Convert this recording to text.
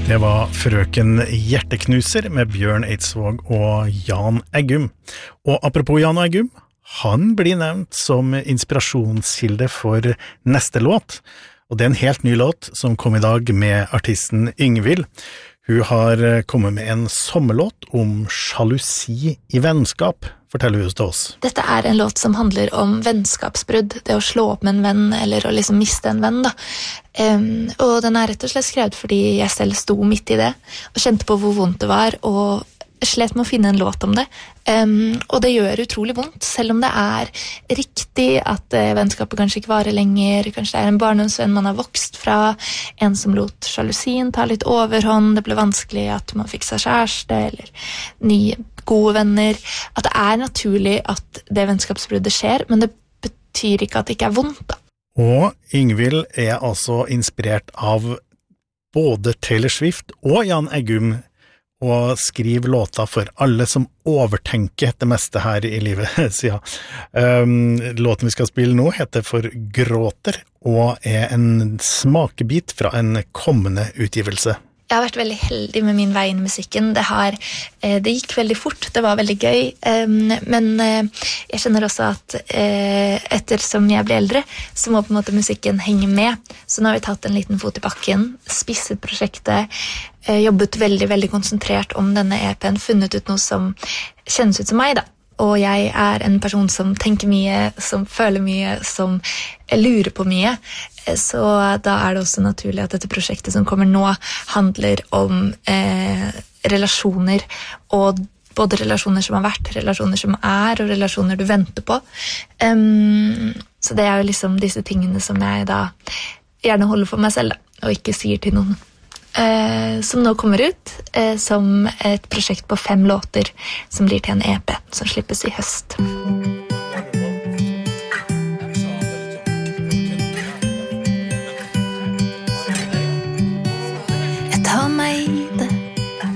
Det var Frøken Hjerteknuser med Bjørn Eidsvåg og Jan Eggum. Og apropos Jan Eggum, han blir nevnt som inspirasjonskilde for neste låt. Og det er en helt ny låt som kom i dag med artisten Yngvild. Hun har kommet med en sommerlåt om sjalusi i vennskap, forteller hun til oss. Dette er en låt som handler om vennskapsbrudd, det å slå opp med en venn, eller å liksom miste en venn, da. Og den er rett og slett skrevet fordi jeg selv sto midt i det, og kjente på hvor vondt det var, og slet med å finne en låt om det. Og det gjør utrolig vondt, selv om det er riktig at vennskapet kanskje ikke varer lenger, kanskje det er en barndomsvenn man har vokst fra, en som lot sjalusien ta litt overhånd, det ble vanskelig at man fikk seg kjæreste, eller nye gode venner, at det er naturlig at det vennskapsbruddet skjer, men det betyr ikke at det ikke er vondt, da. Og Yngvild er altså inspirert av både Taylor Swift og Jan Eggum, og skriver låter for alle som overtenker det meste her i livet, sier han. Låten vi skal spille nå heter For gråter, og er en smakebit fra en kommende utgivelse. Jeg har vært veldig heldig med min vei inn i musikken. Det gikk veldig fort, det var veldig gøy, men jeg kjenner også at ettersom jeg blir eldre, så må på en måte musikken henge med. Så nå har vi tatt en liten fot i bakken, spisset prosjektet, jobbet veldig, veldig konsentrert om denne EP-en, funnet ut noe som kjennes ut som meg, da. Og jeg er en person som tenker mye, som føler mye, som lurer på mye. Så da er det også naturlig at dette prosjektet som kommer nå handler om relasjoner, og både relasjoner som har vært, relasjoner som er, og relasjoner du venter på. Så det er jo liksom disse tingene som jeg da gjerne holder for meg selv, da, og ikke sier til noen. Som nå kommer ut som et prosjekt på 5 låter som blir til en EP som slippes i høst.